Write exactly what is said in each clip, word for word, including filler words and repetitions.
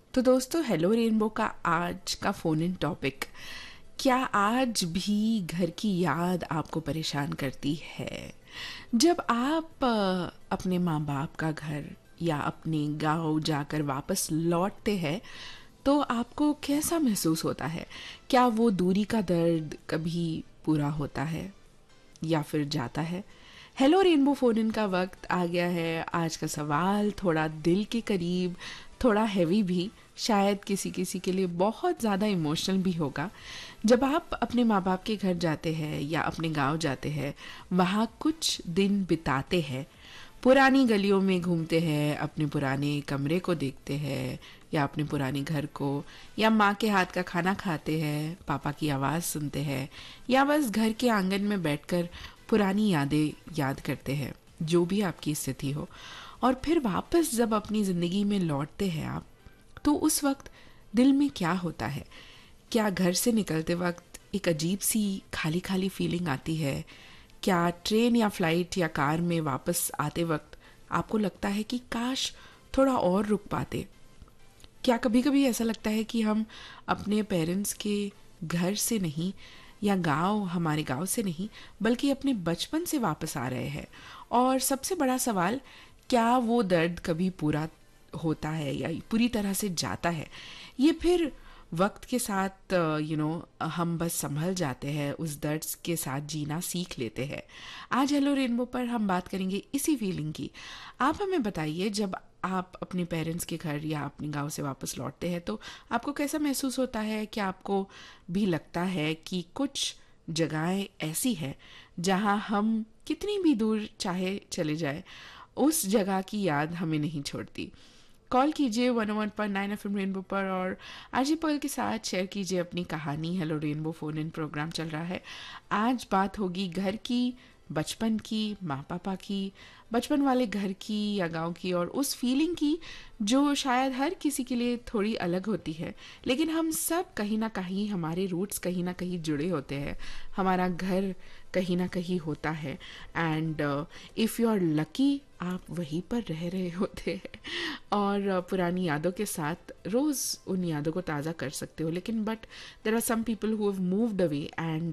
तो दोस्तों, hello rainbow का आज का फ़ोन इन टॉपिक, क्या आज भी घर की याद आपको परेशान करती है? जब आप अ, अपने माँ बाप का घर या अपने गांव जाकर वापस लौटते हैं तो आपको कैसा महसूस होता है? क्या वो दूरी का दर्द कभी पूरा होता है या फिर जाता है? हेलो रेनबो फोन इन का वक्त आ गया है। आज का सवाल थोड़ा दिल के करीब, थोड़ा हैवी भी, शायद किसी किसी के लिए बहुत ज़्यादा इमोशनल भी होगा। जब आप अपने माँ बाप के घर जाते हैं या अपने गांव जाते हैं, वहाँ कुछ दिन बिताते हैं, पुरानी गलियों में घूमते हैं, अपने पुराने कमरे को देखते हैं या अपने पुराने घर को, या माँ के हाथ का खाना खाते हैं, पापा की आवाज़ सुनते हैं, या बस घर के आंगन में बैठकर पुरानी यादें याद करते हैं, जो भी आपकी स्थिति हो। और फिर वापस जब अपनी ज़िंदगी में लौटते हैं आप, तो उस वक्त दिल में क्या होता है? क्या घर से निकलते वक्त एक अजीब सी खाली खाली फीलिंग आती है? क्या ट्रेन या फ्लाइट या कार में वापस आते वक्त आपको लगता है कि काश थोड़ा और रुक पाते? क्या कभी कभी ऐसा लगता है कि हम अपने पेरेंट्स के घर से नहीं, या गांव हमारे गांव से नहीं, बल्कि अपने बचपन से वापस आ रहे हैं? और सबसे बड़ा सवाल, क्या वो दर्द कभी पूरा होता है या पूरी तरह से जाता है? ये फिर वक्त के साथ यू नो हम बस संभल जाते हैं, उस दर्द के साथ जीना सीख लेते हैं। आज हेलो रेनबो पर हम बात करेंगे इसी फीलिंग की। आप हमें बताइए, जब आप अपने पेरेंट्स के घर या अपने गांव से वापस लौटते हैं तो आपको कैसा महसूस होता है? क्या आपको भी लगता है कि कुछ जगहें ऐसी है जहां हम कितनी भी दूर चाहे चले जाए, उस जगह की याद हमें नहीं छोड़ती? कॉल कीजिए वन ओ one point nine F M rainbow पर और आरजे पर्ल के साथ शेयर कीजिए अपनी कहानी। Hello rainbow phone in programme चल रहा है। आज बात होगी घर की, बचपन की, माँ पापा की, बचपन वाले घर की या गांव की, और उस फीलिंग की जो शायद हर किसी के लिए थोड़ी अलग होती है, लेकिन हम सब कहीं ना कहीं, हमारे रूट्स कहीं ना कहीं जुड़े होते हैं, हमारा घर कहीं ना कहीं होता है। And if you are lucky, आप वहीं पर रह रहे होते हैं और uh, पुरानी यादों के साथ रोज़ उन यादों को ताज़ा कर सकते हो। लेकिन but there are some people who have moved away and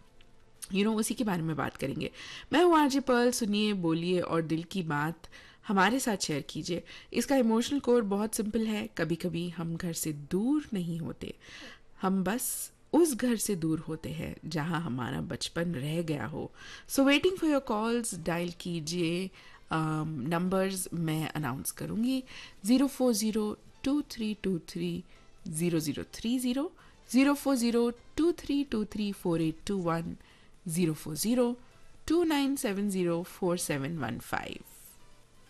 you know उसी के बारे में बात करेंगे। मैं हूँ आरजे पर्ल। सुनिए, बोलिए और दिल की बात हमारे साथ शेयर कीजिए। इसका इमोशनल कोर बहुत सिंपल है। कभी कभी हम घर से दूर नहीं होते, हम बस उस घर से दूर होते हैं जहां हमारा बचपन रह गया हो। So waiting for your calls, dial कीजिए। नंबर्स मैं अनाउंस करूंगी, zero four zero two three to three zero zero three zero, zero four zero two three to three four eight to one, zero four zero two nine seven zero four seven one five.